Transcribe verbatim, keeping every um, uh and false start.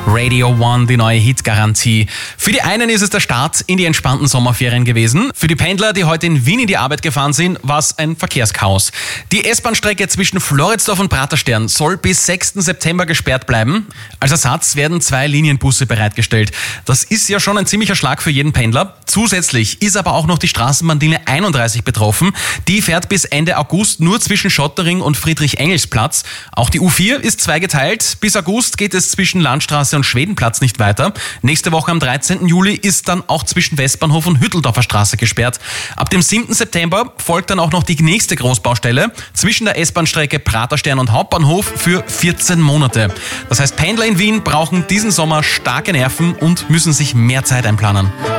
Radio One, die neue Hitgarantie. Für die einen ist es der Start in die entspannten Sommerferien gewesen. Für die Pendler, die heute in Wien in die Arbeit gefahren sind, war es ein Verkehrschaos. Die S-Bahn-Strecke zwischen Floridsdorf und Praterstern soll bis sechsten September gesperrt bleiben. Als Ersatz werden zwei Linienbusse bereitgestellt. Das ist ja schon ein ziemlicher Schlag für jeden Pendler. Zusätzlich ist aber auch noch die Straßenbahnlinie einunddreißig betroffen. Die fährt bis Ende August nur zwischen Schottering und Friedrich-Engels-Platz. Auch die U vier ist zweigeteilt. Bis August geht es zwischen Landstraße und Schwedenplatz nicht weiter. Nächste Woche am dreizehnten Juli ist dann auch zwischen Westbahnhof und Hütteldorfer Straße gesperrt. Ab dem siebten September folgt dann auch noch die nächste Großbaustelle zwischen der S-Bahn-Strecke Praterstern und Hauptbahnhof für vierzehn Monate. Das heißt, Pendler in Wien brauchen diesen Sommer starke Nerven und müssen sich mehr Zeit einplanen.